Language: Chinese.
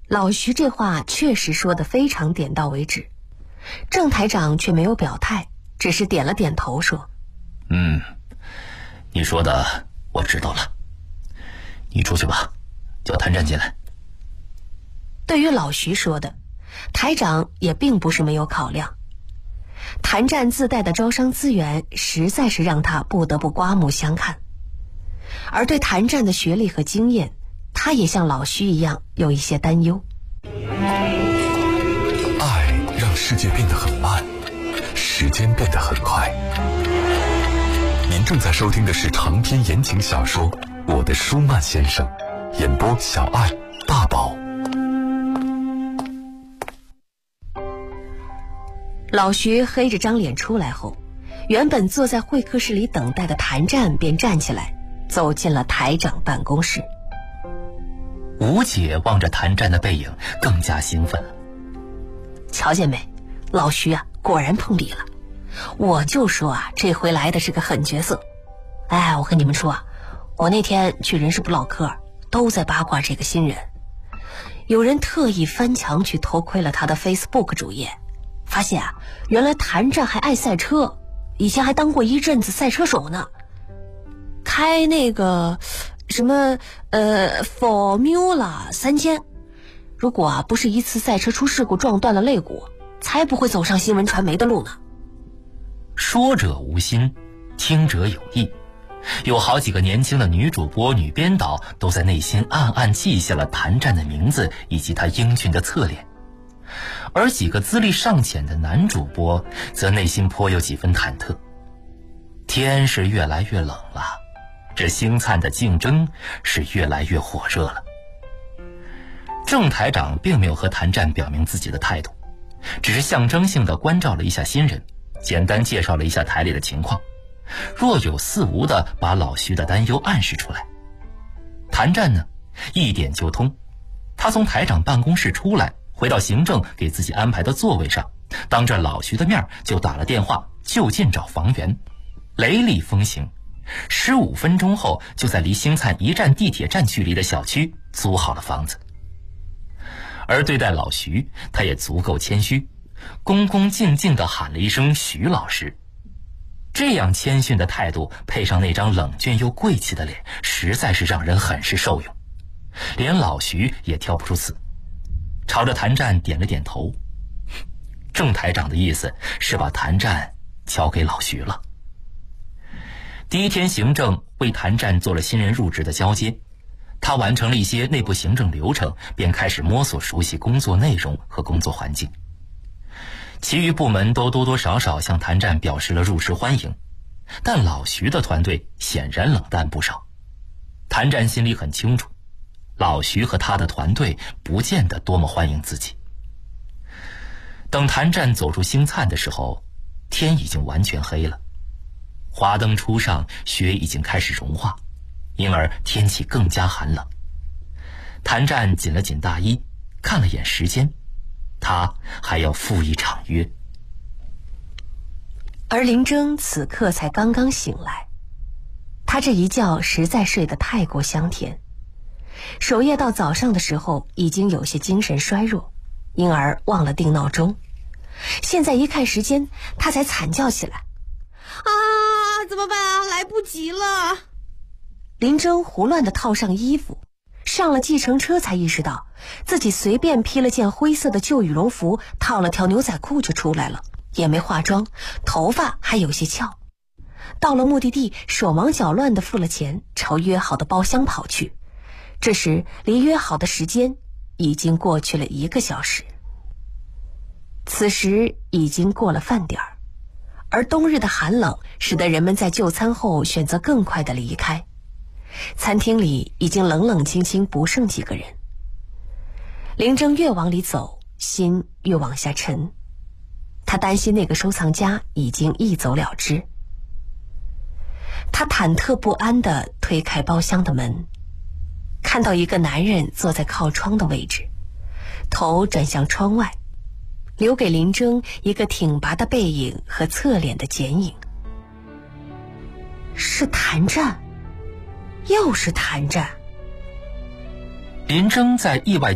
老徐这话确实说得非常点到为止，郑台长却没有表态，只是点了点头说： 你说的我知道了，你出去吧，叫谭战进来。 对于老徐说的，台长也并不是没有考量。谭战自带的招商资源实在是让他不得不刮目相看，而对谭战的学历和经验，他也像老徐一样有一些担忧。 爱让世界变得很慢，时间变得很快。您正在收听的是长篇言情小说《我的舒曼先生》，演播小爱、大宝。 老徐黑着张脸出来后，原本坐在会客室里等待的谭战便站起来，走进了台长办公室。 吴姐望着谭战的背影更加兴奋了。 瞧见没，老徐啊，果然碰壁了。我就说啊，这回来的是个狠角色。我跟你们说啊，我那天去人事部唠嗑，都在八卦这个新人。有人特意翻墙去偷窥了他的 Facebook 主页，发现啊，原来谭战还爱赛车，以前还当过一阵子赛车手呢，开那个什么Formula 3000，如果啊不是一次赛车出事故撞断了肋骨，才不会走上新闻传媒的路呢。 说者无心，听者有意，有好几个年轻的女主播、女编导都在内心暗暗记下了谭战的名字以及他英俊的侧脸，而几个资历尚浅的男主播则内心颇有几分忐忑。天是越来越冷了，这星灿的竞争是越来越火热了。郑台长并没有和谭战表明自己的态度，只是象征性地关照了一下新人，简单介绍了一下台里的情况，若有似无地把老徐的担忧暗示出来。谭战呢，一点就通，他从台长办公室出来，回到行政给自己安排的座位上，当着老徐的面就打了电话就近找房源，雷厉风行，15分钟后就在离星灿1站地铁站距离的小区租好了房子。而对待老徐，他也足够谦虚，恭恭敬敬地喊了一声徐老师。这样谦逊的态度配上那张冷峻又贵气的脸，实在是让人很是受用，连老徐也挑不出刺，朝着谭战点了点头。郑台长的意思是把谭战交给老徐了。第一天行政为谭战做了新人入职的交接，他完成了一些内部行政流程，便开始摸索熟悉工作内容和工作环境。其余部门都多多少少向谭战表示了入室欢迎，但老徐的团队显然冷淡不少。谭战心里很清楚，老徐和他的团队不见得多么欢迎自己。等谭战走出星灿的时候，天已经完全黑了，华灯初上，雪已经开始融化，因而天气更加寒冷。谭战紧了紧大衣，看了眼时间，他还要赴一场约。 而林征此刻才刚刚醒来，他这一觉实在睡得太过香甜，守夜到早上的时候已经有些精神衰弱，因而忘了定闹钟。现在一看时间，他才惨叫起来： 怎么办啊，来不及了。 林征胡乱地套上衣服，上了计程车才意识到自己随便披了件灰色的旧羽绒服，套了条牛仔裤就出来了，也没化妆，头发还有些翘。到了目的地，手忙脚乱地付了钱，朝约好的包厢跑去。这时离约好的时间已经过去了1个小时。此时已经过了饭点儿，而冬日的寒冷使得人们在就餐后选择更快地离开。餐厅里已经冷冷清清，不剩几个人。林征越往里走，心越往下沉，他担心那个收藏家已经一走了之。他忐忑不安地推开包厢的门，看到一个男人坐在靠窗的位置，头转向窗外，留给林征一个挺拔的背影和侧脸的剪影。是谭战，又是谭战。 林征在意外